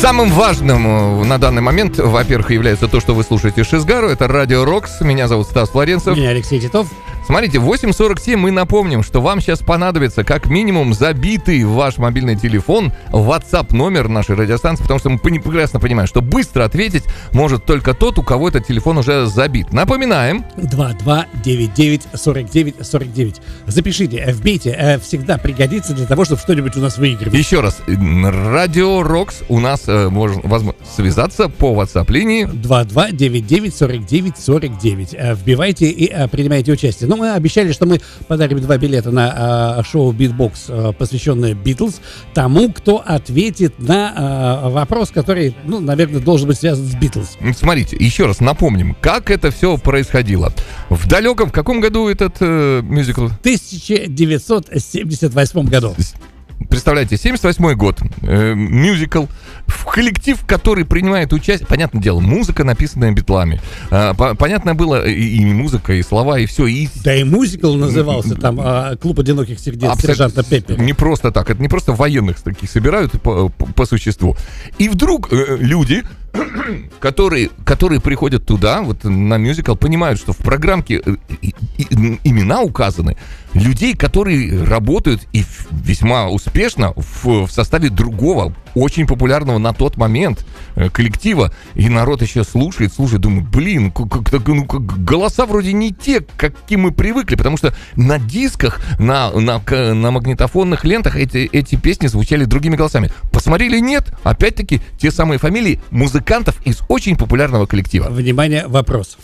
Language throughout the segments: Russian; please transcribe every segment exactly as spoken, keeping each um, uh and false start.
Самым важным на данный момент, во-первых, является то, что вы слушаете Шизгару. Это Радио Рокс. Меня зовут Стас Флоренцев. Меня Алексей Титов. Смотрите, в восемь сорок семь мы напомним, что вам сейчас понадобится как минимум забитый в ваш мобильный телефон WhatsApp номер нашей радиостанции, потому что мы прекрасно понимаем, что быстро ответить может только тот, у кого этот телефон уже забит. Напоминаем. два два девять девять сорок девять сорок девять. Запишите, вбейте, всегда пригодится для того, чтобы что-нибудь у нас выигрывать. Еще раз, Радио Рокс, у нас э, можно возможно связаться по WhatsApp-линии два два девять девять сорок девять сорок девять. Вбивайте и а, принимайте участие. Но мы обещали, что мы подарим два билета на а, шоу «Битбокс», а, посвященное «Битлз», тому, кто ответит на а, вопрос, который, ну, наверное, должен быть связан с «Битлз». Смотрите, еще раз напомним, как это все происходило. В далеком, в каком году этот э, мюзикл? В тысяча девятьсот семьдесят восьмом году. Представляете, семьдесят восьмой год, э, мюзикл, в коллектив, который принимает участие, понятное дело, музыка, написанная Битлами. Э, по- понятно было и, и музыка, и слова, и все. И... Да и мюзикл назывался там а, «Клуб одиноких сердец» сержанта Пеппера. Не просто так, это не просто военных таких собирают по, по, по существу. И вдруг э, люди, которые, которые приходят туда, вот на мюзикл, понимают, что в программке э, и, и, имена указаны людей, которые работают и весьма успешно в, в составе другого, очень популярного на тот момент э, коллектива. И народ еще слушает, слушает, думает, блин, как, как, ну, как, голоса вроде не те, какие мы привыкли, потому что на дисках, на, на, на магнитофонных лентах эти, эти песни звучали другими голосами. Посмотрели, нет, опять-таки, те самые фамилии музыкантов из очень популярного коллектива. Внимание, вопрос.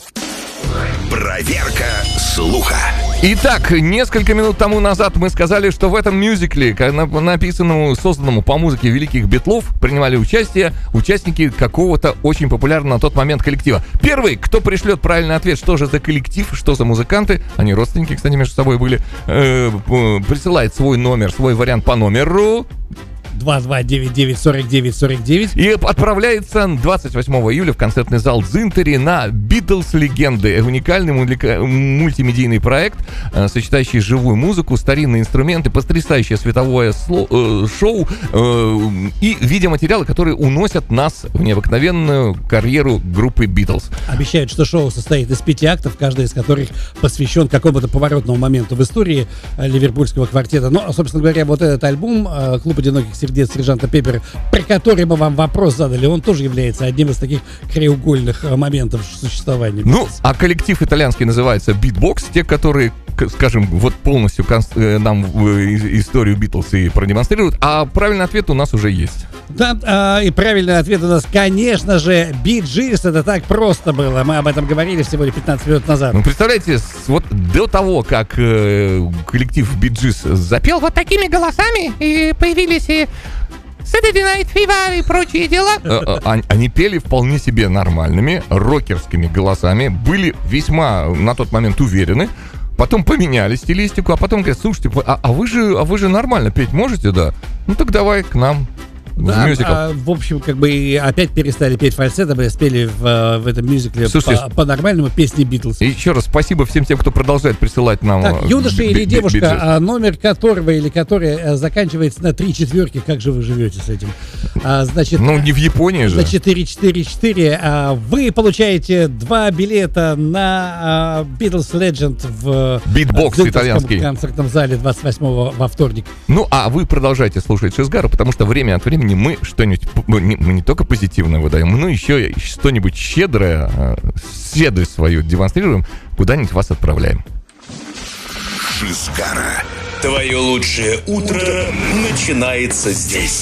Проверка слуха. Итак, несколько минут тому назад мы сказали, что в этом мюзикле, написанному, созданному по музыке великих Битлов, принимали участие участники какого-то очень популярного на тот момент коллектива. Первый, кто пришлет правильный ответ, что же за коллектив, что за музыканты, они родственники, кстати, между собой были, э, присылает свой номер, свой вариант по номеру два два девять девять сорок девять сорок девять. и отправляется двадцать восьмого июля в концертный зал Дзинтери на «Битлз. Легенды». Уникальный мулика- мультимедийный проект, э, сочетающий живую музыку, старинные инструменты, потрясающее световое сло- э, шоу э, и видеоматериалы, которые уносят нас в необыкновенную карьеру группы «Битлз». Обещают, что шоу состоит из пяти актов, каждый из которых посвящен какому-то поворотному моменту в истории э, ливерпульского квартета. Ну, собственно говоря, вот этот альбом э, «Клуб одиноких сердец» сержанта Пеппера, про который мы вам вопрос задали, он тоже является одним из таких краеугольных э, моментов существования. Ну, а коллектив итальянский называется «Битбокс». Те, которые, к- скажем, вот полностью конс- э, нам э, и- историю Битлз и продемонстрируют. А правильный ответ у нас уже есть. Да, а, и правильный ответ у нас, конечно же, Bee Gees. Это так просто было. Мы об этом говорили всего лишь пятнадцать минут назад. Ну, представляете, с- вот до того, как э, коллектив Bee Gees запел вот такими голосами, и появились и Saturday Night Fever и прочие дела, э, э, они, они пели вполне себе нормальными, рокерскими голосами, были весьма на тот момент уверены. Потом поменяли стилистику, а потом говорят, слушайте, а, а вы же, а вы же нормально петь можете, да? Ну так давай к нам. Да, в мюзикл. а, в общем, как бы и опять перестали петь фальцетом и спели в, в этом мюзикле Слушайте, по, по-нормальному песни Битлз. И еще раз спасибо всем тем, кто продолжает присылать нам... Так, э, юноша би- или би- девушка, Би Джис. а, номер которого или которая а, заканчивается на три четверки, как же вы живете с этим? А, значит, Ну, не в Японии же. на четыре четыре четыре а, вы получаете два билета на а, Beatles Legend в Битбокс Дзинтерском итальянский. концертном зале двадцать восьмого во вторник. Ну, а вы продолжайте слушать Шизгару, потому что время от времени мы что-нибудь, мы не, мы не только позитивное выдаем, но еще что-нибудь щедрое, э, щедрость свою демонстрируем, куда-нибудь вас отправляем. Шизгара. Твое лучшее утро начинается здесь.